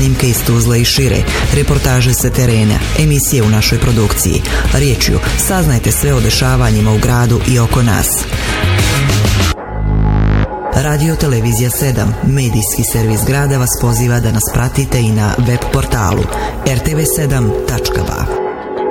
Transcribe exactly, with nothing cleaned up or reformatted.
snimke iz Tuzle i šire, reportaže sa terena, emisije u našoj produkciji. Riječju, saznajte sve o dešavanjima u gradu i oko nas. Radio Televizija sedam, medijski servis grada, vas poziva da nas pratite i na web portalu er te ve sedam tačka ba.